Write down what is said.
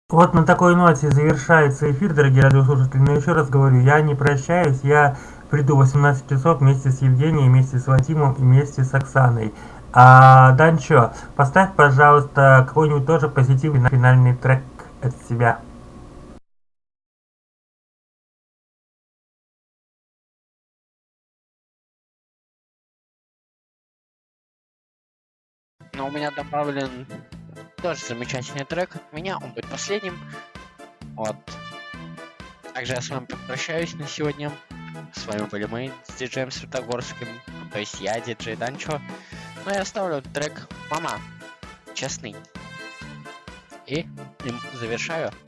Вот на такой ноте завершается эфир, дорогие радиослушатели. Но еще раз говорю, я не прощаюсь. Я приду в 18 часов вместе с Евгением, вместе с Вадимом и вместе с Оксаной. А, Данчо, поставь, пожалуйста, какой-нибудь тоже позитивный финальный трек от себя. Но у меня добавлен тоже замечательный трек от меня, он будет последним. Вот. Также я с вами прощаюсь на сегодня. С вами были мы с диджеем Светогорским, то есть я, диджей Данчо. Но я оставлю трек «Мама», честный. И завершаю.